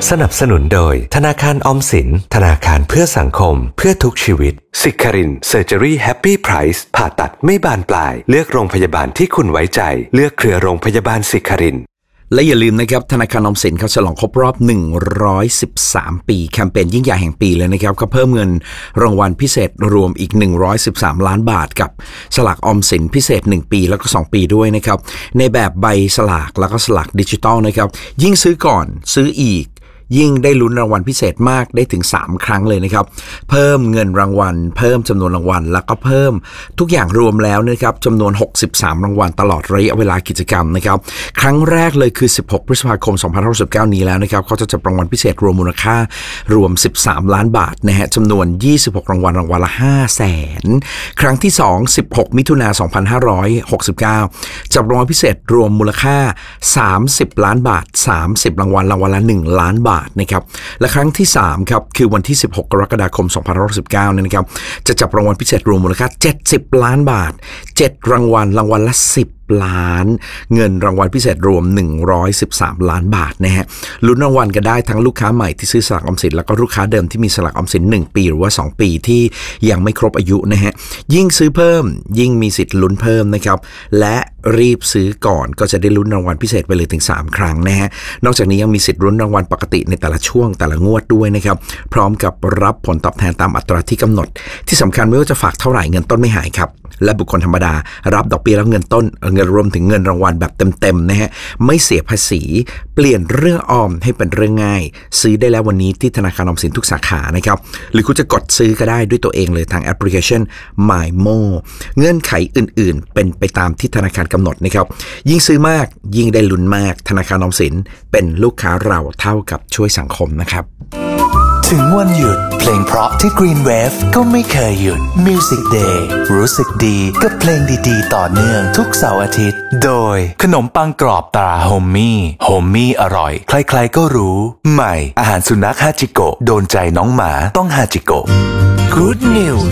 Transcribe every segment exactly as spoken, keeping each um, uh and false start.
สนับสนุนโดยธนาคารออมสินธนาคารเพื่อสังคมเพื่อทุกชีวิตสิครินเซอร์เจอรี่แฮปปี้ไพรซ์ผ่าตัดไม่บานปลายเลือกโรงพยาบาลที่คุณไว้ใจเลือกเครือโรงพยาบาลสิครินและอย่าลืมนะครับธนาคารออมสินเขาฉลองครบรอบหนึ่งร้อยสิบสามปีแคมเปญยิ่งใหญ่แห่งปีเลยนะครับเขาเพิ่มเงินรางวัลพิเศษรวมอีกหนึ่งร้อยสิบสามล้านบาทกับสลากออมสินพิเศษหนึ่งปีแล้วก็สองปีด้วยนะครับในแบบใบสลากแล้วก็สลากดิจิตอลนะครับยิ่งซื้อก่อนซื้ออีกยิ่งได้ลุ้นรางวัลพิเศษมากได้ถึงสามครั้งเลยนะครับเพิ่มเงินรางวัลเพิ่มจำนวนรางวัลแล้วก็เพิ่มทุกอย่างรวมแล้วนะครับจำนวนหกสิบสามรางวัลตลอดระยะเวลากิจกรรมนะครับครั้งแรกเลยคือสิบหกพฤษภาคมสองพันห้าร้อยสิบเก้านี้แล้วนะครับเขาจะจับรางวัลพิเศษรวมมูลค่ารวมสิบสามล้านบาทนะฮะจำนวนยี่สิบหกรางวัลรางวัลละห้าแสนครั้งที่สอง สิบหกมิถุนายนสองพันห้าร้อยหกสิบเก้าจับรางวัลพิเศษรวมมูลค่าสามสิบล้านบาทสามสิบรางวัลรางวัลละหนึ่งล้านบาทนะครับและครั้งที่สามครับคือวันที่สิบหกกรกฎาคมสองพันห้าร้อยสิบเก้าเนี่ยนะครับจะจับรางวัลพิเศษรวมมูลค่าเจ็ดสิบล้านบาทเจ็ดรางวัลรางวัลละสิบล้านเงินรางวัลพิเศษรวมหนึ่งร้อยสิบสามล้านบาทนะฮะลุ้นรางวัลกันได้ทั้งลูกค้าใหม่ที่ซื้อสลากออมสินแล้วก็ลูกค้าเดิมที่มีสลากออมสินหนึ่งปีหรือว่าสองปีที่ยังไม่ครบอายุนะฮะยิ่งซื้อเพิ่มยิ่งมีสิทธิ์ลุ้นเพิ่มนะครับและรีบซื้อก่อนก็จะได้ลุ้นรางวัลพิเศษไปเลยถึงสามครั้งนะฮะนอกจากนี้ยังมีสิทธิ์ลุ้นรางวัลปกติในแต่ละช่วงแต่ละงวดด้วยนะครับพร้อมกับรับผลตอบแทนตามอัตราที่กำหนดที่สำคัญไม่ว่าจะฝากเท่าไหร่เงินต้นไม่หายครับและบุคคลธรรมดารับดอกเบี้ยแล้วเงินต้นเงินรวมถึงเงินรางวัลแบบเต็มๆนะฮะไม่เสียภาษีเปลี่ยนเรื่องออมให้เป็นเรื่องง่ายซื้อได้แล้ววันนี้ที่ธนาคารออมสินทุกสาขานะครับหรือคุณจะกดซื้อก็ได้ด้วยตัวเองเลยทางแอปพลิเคชัน MyMo เงื่อนไขอื่นๆเป็นไปตามที่ธนาคารกำหนดนะครับยิ่งซื้อมากยิ่งได้ลุ้นมากธนาคารออมสินเป็นลูกค้าเราเท่ากับช่วยสังคมนะครับถึงวันหยุดเพลงเพราะที่ Green Wave ก็ไม่เคยหยุด Music Day รู้สึกดีกับเพลงดีๆต่อเนื่องทุกเสาร์อาทิตย์โดยขนมปังกรอบตราโฮมมี่โฮมมี่อร่อยใครๆก็รู้ใหม่อาหารสุนัขฮาจิโกะโดนใจน้องหมาต้องฮาจิโกะ Good News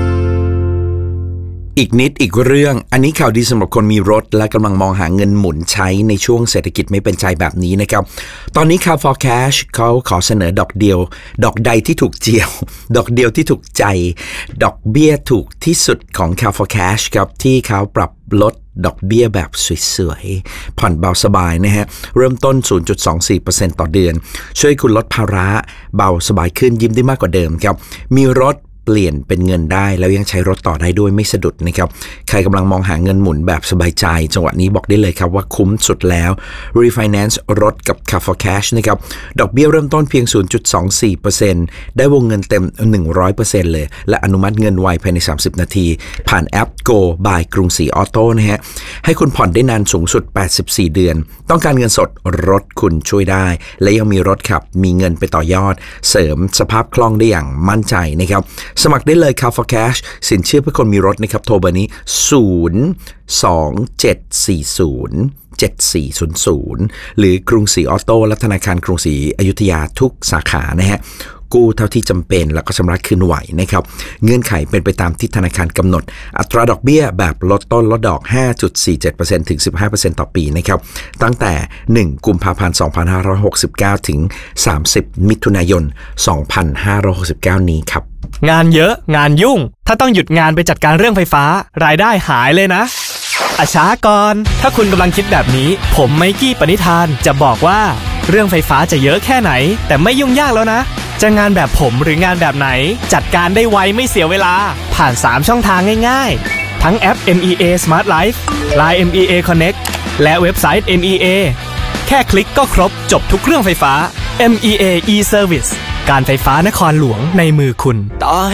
อีกนิดอีกเรื่องอันนี้ข่าวดีสำหรับคนมีรถและกำลังมองหาเงินหมุนใช้ในช่วงเศรษฐกิจไม่เป็นใจแบบนี้นะครับตอนนี้ Car for Cash เขาขอเสนอดอกเดียวดอกใดที่ถูกเจียวดอกเดียวที่ถูกใจดอกเบี้ยถูกที่สุดของ Car for Cash ครับที่เขาปรับลดดอกเบี้ยแบบสวยๆผ่อนเบาสบายนะฮะเริ่มต้น ศูนย์จุดสองสี่เปอร์เซ็นต์ ต่อเดือนช่วยคุณลดภาระเบาสบายขึ้นยิ้มได้มากกว่าเดิมครับมีรถเปลี่ยนเป็นเงินได้แล้วยังใช้รถต่อได้ด้วยไม่สะดุดนะครับใครกำลังมองหาเงินหมุนแบบสบายใจจังหวะนี้บอกได้เลยครับว่าคุ้มสุดแล้ว Refinance รถกับ Car for Cash นะครับดอกเบี้ยเริ่มต้นเพียง ศูนย์จุดสองสี่เปอร์เซ็นต์ ได้วงเงินเต็ม หนึ่งร้อยเปอร์เซ็นต์ เลยและอนุมัติเงินไวภายในสามสิบนาทีผ่านแอป Go by กรุงศรีออโต้นะฮะให้คุณผ่อนได้นานสูงสุดแปดสิบสี่เดือนต้องการเงินสดรถคุณช่วยได้และยังมีรถขับมีเงินไปต่อยอดเสริมสภาพคล่องได้อย่างมั่นใจนะครับสมัครได้เลย Car for Cash สินเชื่อเพื่อคนมีรถนะครับโทรเบอร์นี้ศูนย์ สอง เจ็ด สี่ ศูนย์ เจ็ด สี่ ศูนย์ ศูนย์หรือกรุงศรีออโต้และธนาคารกรุงศรีอยุธยาทุกสาขานะฮะกู้เท่าที่จำเป็นแล้วก็ชำระคืนไหวนะครับเงื่อนไขเป็นไปตามที่ธนาคารกำหนดอัตราดอกเบี้ยแบบลดต้นลดดอก ห้าจุดสี่เจ็ดเปอร์เซ็นต์ ถึง สิบห้าเปอร์เซ็นต์ ต่อปีนะครับตั้งแต่หนึ่งกุมภาพันธ์สองพันห้าร้อยหกสิบเก้าถึงสามสิบมิถุนายนสองพันห้าร้อยหกสิบเก้านี้ครับงานเยอะงานยุ่งถ้าต้องหยุดงานไปจัดการเรื่องไฟฟ้ารายได้หายเลยนะอาช้าก่อนถ้าคุณกำลังคิดแบบนี้ผมไมกี้ปณิธานจะบอกว่าเรื่องไฟฟ้าจะเยอะแค่ไหนแต่ไม่ยุ่งยากแล้วนะจะงานแบบผมหรืองานแบบไหนจัดการได้ไวไม่เสียเวลาผ่านสามช่องทางง่ายๆทั้งแอป เอ็ม อี เอ Smart Life ไลน์ เอ็ม อี เอ Connect และเว็บไซต์ เอ็ม อี เอ แค่คลิกก็ครบจบทุกเรื่องไฟฟ้า เอ็ม อี เอ e-Service การไฟฟ้านครหลวงในมือคุณต่อ